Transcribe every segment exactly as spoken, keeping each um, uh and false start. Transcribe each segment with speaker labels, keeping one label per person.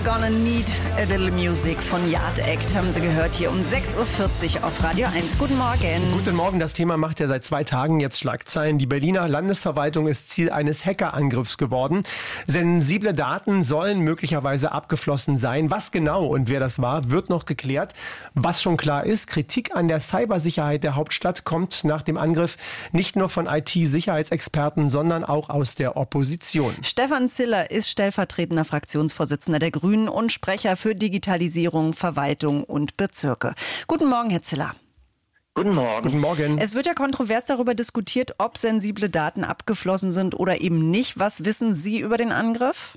Speaker 1: Gonna Need a Little Music von Yard Act haben Sie gehört hier um sechs Uhr vierzig auf Radio eins. Guten Morgen.
Speaker 2: Guten Morgen. Das Thema macht ja seit zwei Tagen jetzt Schlagzeilen. Die Berliner Landesverwaltung ist Ziel eines Hackerangriffs geworden. Sensible Daten sollen möglicherweise abgeflossen sein. Was genau und wer das war, wird noch geklärt. Was schon klar ist, Kritik an der Cybersicherheit der Hauptstadt kommt nach dem Angriff nicht nur von I T-Sicherheitsexperten, sondern auch aus der Opposition.
Speaker 1: Stefan Ziller ist stellvertretender Fraktionsvorsitzender der Grünen und Sprecher für Digitalisierung, Verwaltung und Bezirke. Guten Morgen, Herr Ziller.
Speaker 3: Guten Morgen.
Speaker 2: Guten Morgen.
Speaker 1: Es wird ja kontrovers darüber diskutiert, ob sensible Daten abgeflossen sind oder eben nicht. Was wissen Sie über den Angriff?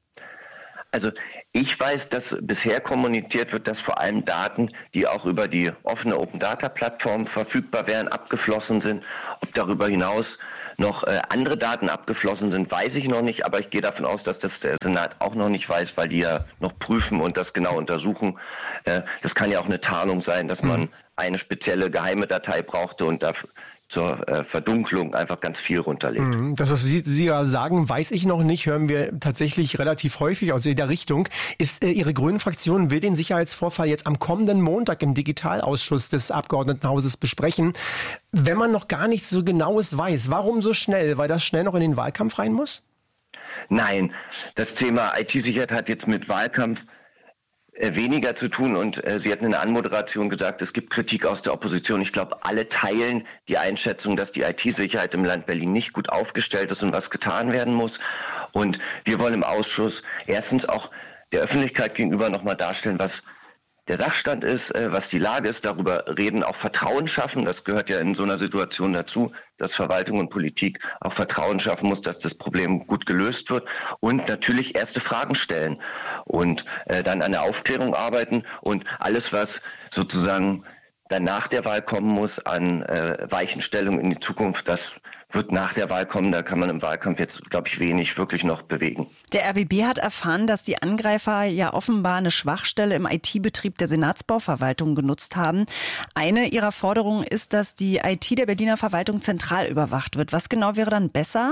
Speaker 3: Also ich weiß, dass bisher kommuniziert wird, dass vor allem Daten, die auch über die offene Open-Data-Plattform verfügbar wären, abgeflossen sind. Ob darüber hinaus noch äh, andere Daten abgeflossen sind, weiß ich noch nicht. Aber ich gehe davon aus, dass das der Senat auch noch nicht weiß, weil die ja noch prüfen und das genau untersuchen. Äh, das kann ja auch eine Tarnung sein, dass man eine spezielle geheime Datei brauchte und dafür zur äh, Verdunklung einfach ganz viel runterlegt.
Speaker 2: Das, was Sie, Sie ja sagen, weiß ich noch nicht, hören wir tatsächlich relativ häufig aus jeder Richtung. Ist äh, Ihre Grünen-Fraktion will den Sicherheitsvorfall jetzt am kommenden Montag im Digitalausschuss des Abgeordnetenhauses besprechen. Wenn man noch gar nichts so Genaues weiß, warum so schnell? Weil das schnell noch in den Wahlkampf rein muss?
Speaker 3: Nein, das Thema I T-Sicherheit hat jetzt mit Wahlkampf weniger zu tun und äh, Sie hatten in der Anmoderation gesagt, es gibt Kritik aus der Opposition. Ich glaube, alle teilen die Einschätzung, dass die I T-Sicherheit im Land Berlin nicht gut aufgestellt ist und was getan werden muss. Und wir wollen im Ausschuss erstens auch der Öffentlichkeit gegenüber nochmal darstellen, was der Sachstand ist, äh, was die Lage ist, darüber reden, auch Vertrauen schaffen. Das gehört ja in so einer Situation dazu, dass Verwaltung und Politik auch Vertrauen schaffen muss, dass das Problem gut gelöst wird und natürlich erste Fragen stellen und äh, dann an der Aufklärung arbeiten und alles, was sozusagen dann nach der Wahl kommen muss an äh, Weichenstellung in die Zukunft, das wird nach der Wahl kommen. Da kann man im Wahlkampf jetzt, glaube ich, wenig wirklich noch bewegen.
Speaker 1: Der R B B hat erfahren, dass die Angreifer ja offenbar eine Schwachstelle im I T-Betrieb der Senatsbauverwaltung genutzt haben. Eine ihrer Forderungen ist, dass die I T der Berliner Verwaltung zentral überwacht wird. Was genau wäre dann besser?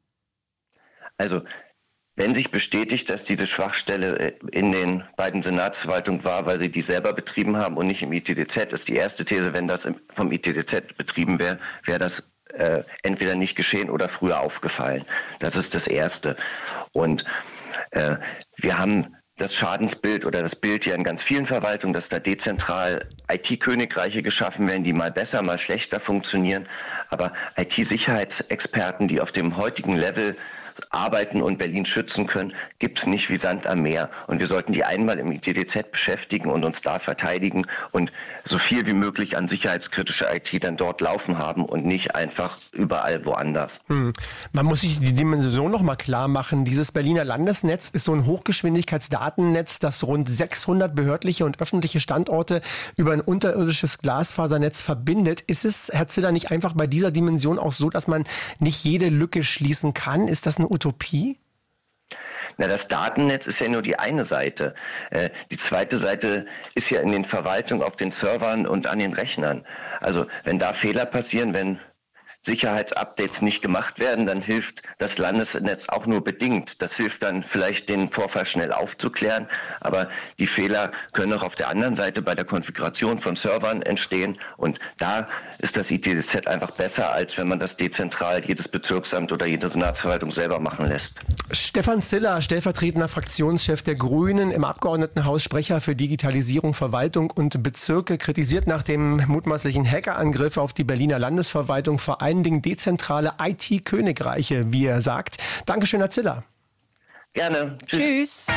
Speaker 3: Also wenn sich bestätigt, dass diese Schwachstelle in den beiden Senatsverwaltungen war, weil sie die selber betrieben haben und nicht im I T D Z, ist die erste These, wenn das vom I T D Z betrieben wäre, wäre das äh, entweder nicht geschehen oder früher aufgefallen. Das ist das Erste. Und äh, wir haben das Schadensbild oder das Bild ja in ganz vielen Verwaltungen, dass da dezentral I T-Königreiche geschaffen werden, die mal besser, mal schlechter funktionieren. Aber I T-Sicherheitsexperten, die auf dem heutigen Level arbeiten und Berlin schützen können, gibt es nicht wie Sand am Meer. Und wir sollten die einmal im I T D Z beschäftigen und uns da verteidigen und so viel wie möglich an sicherheitskritischer I T dann dort laufen haben und nicht einfach überall woanders.
Speaker 2: Hm. Man muss sich die Dimension noch mal klar machen. Dieses Berliner Landesnetz ist so ein Hochgeschwindigkeitsdatennetz, das rund sechshundert behördliche und öffentliche Standorte über ein unterirdisches Glasfasernetz verbindet. Ist es, Herr Ziller, nicht einfach bei dieser Dimension auch so, dass man nicht jede Lücke schließen kann? Ist das eine Utopie?
Speaker 3: Na, das Datennetz ist ja nur die eine Seite. Äh, die zweite Seite ist ja in den Verwaltungen, auf den Servern und an den Rechnern. Also wenn da Fehler passieren, wenn Sicherheitsupdates nicht gemacht werden, dann hilft das Landesnetz auch nur bedingt. Das hilft dann vielleicht, den Vorfall schnell aufzuklären, aber die Fehler können auch auf der anderen Seite bei der Konfiguration von Servern entstehen und da ist das I T D Z einfach besser, als wenn man das dezentral jedes Bezirksamt oder jede Senatsverwaltung selber machen lässt.
Speaker 2: Stefan Ziller, stellvertretender Fraktionschef der Grünen im Abgeordnetenhaus, Sprecher für Digitalisierung, Verwaltung und Bezirke, kritisiert nach dem mutmaßlichen Hackerangriff auf die Berliner Landesverwaltung vor allen Dingen dezentrale I T-Königreiche, wie er sagt. Dankeschön, Herr Ziller.
Speaker 3: Gerne.
Speaker 1: Tschüss. Tschüss.